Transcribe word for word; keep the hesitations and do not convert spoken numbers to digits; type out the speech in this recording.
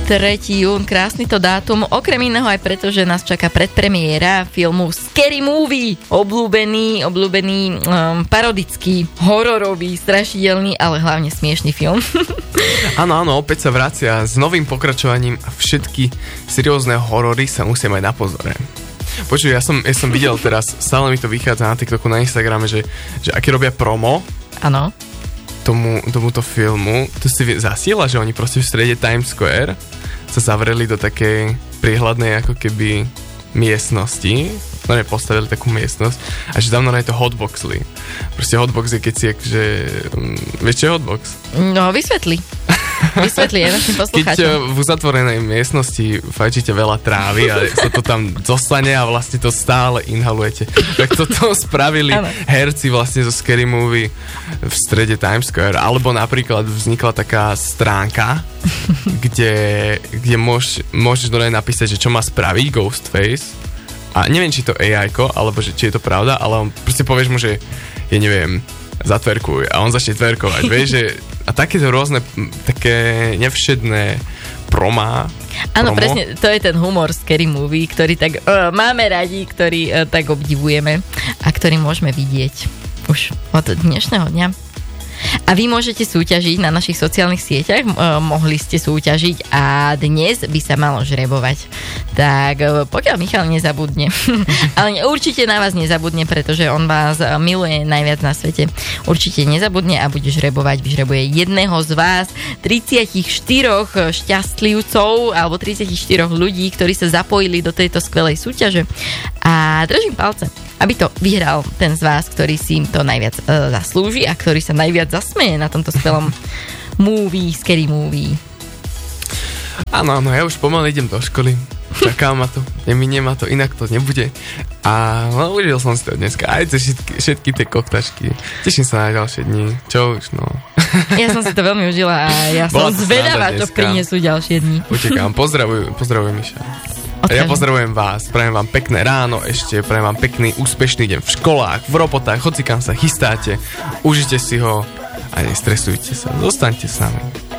tretieho júna, krásny to dátum, okrem iného aj preto, že nás čaká predpremiéra filmu Scary Movie, obľúbený, obľúbený um, parodický, hororový, strašidelný, ale hlavne smiešný film. Áno, áno, opäť sa vracia s novým pokračovaním a všetky seriózne horory sa musia mať na pozore. Počuj, ja som, ja som videl teraz, stále mi to vychádza na TikToku, na Instagrame, že, že aké robia promo. Áno. Tomu, tomuto filmu, to si zasiela, že oni proste v strede Times Square sa zavreli do takej priehľadnej ako keby miestnosti, no postavili takú miestnosť a že tam na to hotboxli. Proste hotbox je keď si akože, um, vieš čo je hotbox? No vysvetli. Vysvetli aj našim poslucháčom. Keď v uzatvorenej miestnosti fajčíte veľa trávy a sa to tam zostane a vlastne to stále inhalujete. Tak toto spravili ano. herci vlastne zo Scary Movie v strede Times Square. Alebo napríklad vznikla taká stránka, kde, kde môž, môžeš dole napísať, že čo má spraviť Ghostface. A neviem, či to á í-ko, alebo že, či je to pravda, ale on proste povieš mu, že ja neviem, zatverkuj a on začne tverkovať, vieš, že a takéto rôzne, také nevšedné promá. Áno, presne, to je ten humor Scary Movie, ktorý tak uh, máme radi, ktorý uh, tak obdivujeme a ktorý môžeme vidieť už od dnešného dňa. A vy môžete súťažiť na našich sociálnych sieťach, uh, mohli ste súťažiť a dnes by sa malo žrebovať. Tak uh, pokiaľ Michal nezabudne, ale určite na vás nezabudne, pretože on vás uh, miluje najviac na svete. Určite nezabudne a bude žrebovať, vyžrebuje jedného z vás, tridsaťštyri šťastlivcov alebo tridsaťštyri ľudí, ktorí sa zapojili do tejto skvelej súťaže. A držím palce, aby to vyhral ten z vás, ktorý si im to najviac uh, zaslúži a ktorý sa najviac zasmeje na tomto skvelom movie, Scary Movie. Áno, áno, ja už pomaly idem do školy. Čaká ma to, neminie ma to, inak to nebude. A no, užil som si to dneska, aj všetky, všetky tie koktačky. Teším sa na ďalšie dni. Čo už, no. Ja som si to veľmi užila a ja som zvedavá, čo prinesú ďalšie dni. Počekám, pozdravujem, pozdravujem Miša. A ja pozdravujem vás, prajem vám pekné ráno ešte, prajem vám pekný, úspešný deň v školách, v robotách, hoci kam sa chystáte, užite si ho a nestresujte sa, zostaňte s nami.